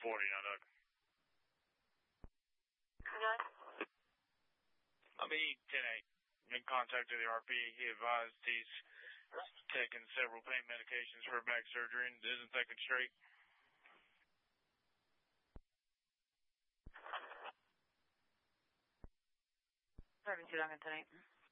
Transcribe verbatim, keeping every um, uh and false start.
forty now, Doug. Okay. I'm E ten eight. In contact with the R P. He advised he's taken several pain medications for back surgery and isn't thinking straight. Service you, Duncan, tonight.